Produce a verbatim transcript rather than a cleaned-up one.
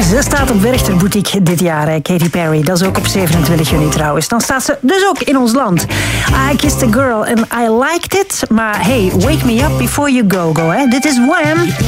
Ze staat op Werchter Boutique dit jaar, hè, Katy Perry. Dat is ook op zevenentwintig juni trouwens. Dan staat ze dus ook in ons land. I Kissed a Girl and I Liked It. Maar hey, Wake Me Up Before You Go Go. Hè. Dit is Wham!